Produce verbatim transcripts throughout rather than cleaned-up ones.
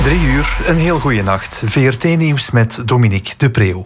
Drie uur, een heel goede nacht. V R T-nieuws met Dominique de Preeuw.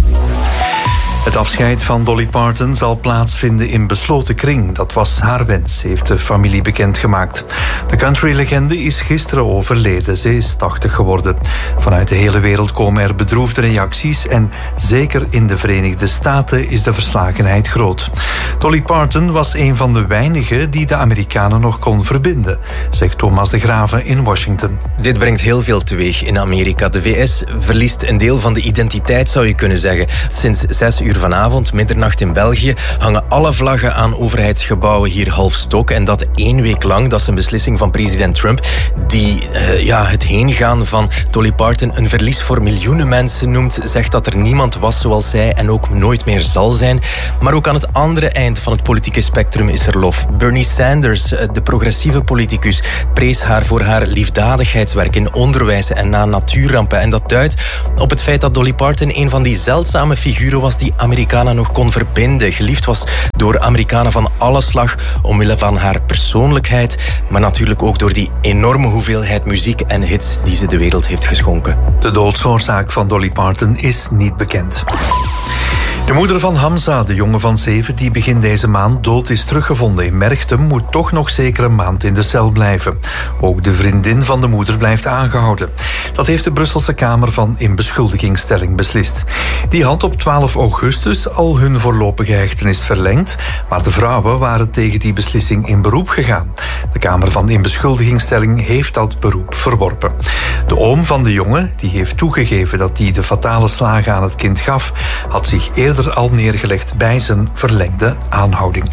Het afscheid van Dolly Parton zal plaatsvinden in besloten kring. Dat was haar wens, heeft de familie bekendgemaakt. De countrylegende is gisteren overleden. Ze is tachtig geworden. Vanuit de hele wereld komen er bedroefde reacties en zeker in de Verenigde Staten is de verslagenheid groot. Dolly Parton was een van de weinigen die de Amerikanen nog kon verbinden, zegt Thomas de Graven in Washington. Dit brengt heel veel teweeg in Amerika. De V S verliest een deel van de identiteit, zou je kunnen zeggen. Sinds zes uur vanavond, middernacht in België, hangen alle vlaggen aan overheidsgebouwen hier half stok. En dat één week lang. Dat is een beslissing van president Trump, die uh, ja, het heengaan van Dolly Parton een verlies voor miljoenen mensen noemt. Zegt dat er niemand was zoals zij en ook nooit meer zal zijn. Maar ook aan het andere eind van het politieke spectrum is er lof. Bernie Sanders, de progressieve politicus, prees haar voor haar liefdadigheidswerk in onderwijs en na natuurrampen. En dat duidt op het feit dat Dolly Parton een van die zeldzame figuren was die Amerikanen nog kon verbinden. Geliefd was door Amerikanen van alle slag omwille van haar persoonlijkheid, maar natuurlijk ook door die enorme hoeveelheid muziek en hits die ze de wereld heeft geschonken. De doodsoorzaak van Dolly Parton is niet bekend. De moeder van Hamza, de jongen van zeven die begin deze maand dood is teruggevonden in Merchtem, moet toch nog zeker een maand in de cel blijven. Ook de vriendin van de moeder blijft aangehouden. Dat heeft de Brusselse Kamer van Inbeschuldigingsstelling beslist. Die had op twaalf augustus al hun voorlopige hechtenis verlengd, maar de vrouwen waren tegen die beslissing in beroep gegaan. De Kamer van Inbeschuldigingsstelling heeft dat beroep verworpen. De oom van de jongen, die heeft toegegeven dat hij de fatale slagen aan het kind gaf, had zich eerder al neergelegd bij zijn verlengde aanhouding.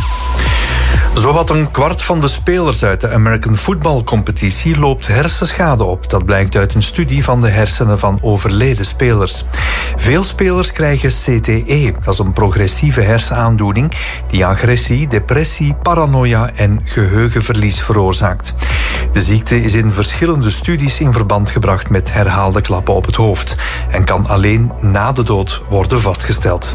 Zowat een kwart van de spelers uit de American Football Competitie loopt hersenschade op. Dat blijkt uit een studie van de hersenen van overleden spelers. Veel spelers krijgen C T E. Dat is een progressieve hersenaandoening die agressie, depressie, paranoia en geheugenverlies veroorzaakt. De ziekte is in verschillende studies in verband gebracht met herhaalde klappen op het hoofd en kan alleen na de dood worden vastgesteld.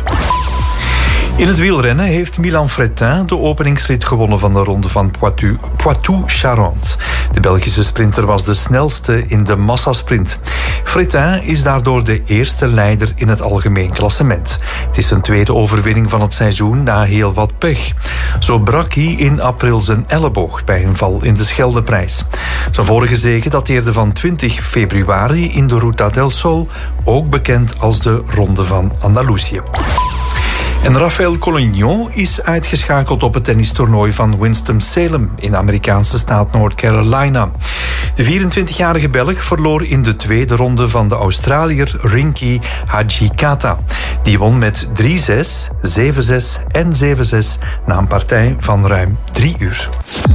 In het wielrennen heeft Milan Freitin de openingsrit gewonnen van de ronde van Poitou, Poitou-Charentes. De Belgische sprinter was de snelste in de massasprint. Freitin is daardoor de eerste leider in het algemeen klassement. Het is zijn tweede overwinning van het seizoen na heel wat pech. Zo brak hij in april zijn elleboog bij een val in de Scheldeprijs. Zijn vorige zege dateerde van twintig februari in de Ruta del Sol, ook bekend als de Ronde van Andalusië. En Rafael Collignon is uitgeschakeld op het tennistoernooi van Winston-Salem in de Amerikaanse staat North Carolina. De vierentwintigjarige Belg verloor in de tweede ronde van de Australiër Rinky Hijikata. Die won met drie zes, zeven zes en zeven zes na een partij van ruim drie uur.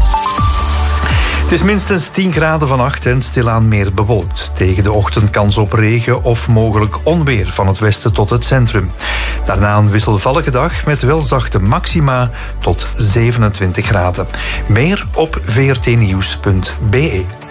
Het is minstens tien graden vannacht en stilaan meer bewolkt. Tegen de ochtend kans op regen of mogelijk onweer van het westen tot het centrum. Daarna een wisselvallige dag met wel zachte maxima tot zevenentwintig graden. Meer op v r t nieuws punt b e.